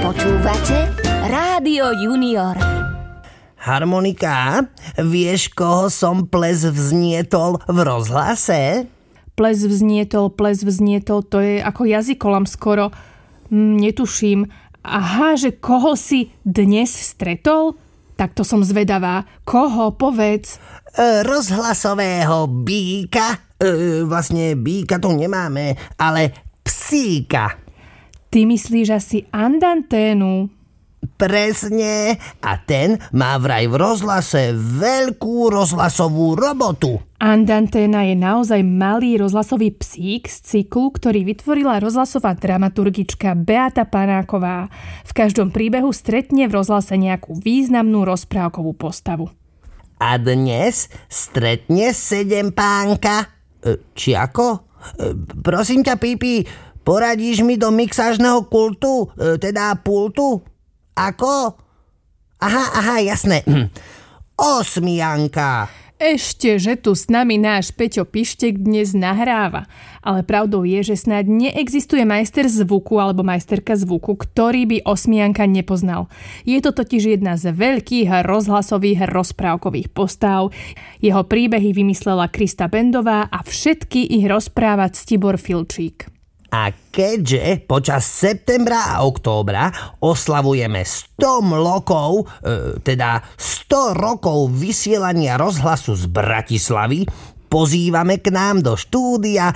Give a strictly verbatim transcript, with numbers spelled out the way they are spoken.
Počúvate Rádio Junior. Harmonika, vieš, koho som ples vznietol v rozhlase? Ples vznietol, ples vznietol, to je ako jazykolam skoro. Mm, netuším. Aha, že koho si dnes stretol? Tak to som zvedavá. Koho, povedz? E, rozhlasového býka. E, vlastne býka tu nemáme, ale psíka. Ty myslíš asi Andanténu? Presne. A ten má vraj v rozhlase veľkú rozhlasovú robotu. Andanténa je naozaj malý rozhlasový psík z cyklu, ktorý vytvorila rozhlasová dramaturgička Beata Panáková. V každom príbehu stretne v rozhlase nejakú významnú rozprávkovú postavu. A dnes stretne sedem pánka. E, či ako? E, prosím ťa, Pipi, poradíš mi do mixážneho kultu? E, teda pultu? Ako? Aha, aha, jasné. Osmianka. Ešte, že tu s nami náš Peťo Pištek dnes nahráva. Ale pravdou je, že snáď neexistuje majster zvuku alebo majsterka zvuku, ktorý by Osmianka nepoznal. Je to totiž jedna z veľkých rozhlasových rozprávkových postav. Jeho príbehy vymyslela Krista Bendová a všetky ich rozpráva Ctibor Filčík. A keďže počas septembra a októbra oslavujeme sto rokov, e, teda sto rokov vysielania rozhlasu z Bratislavy, pozývame k nám do štúdia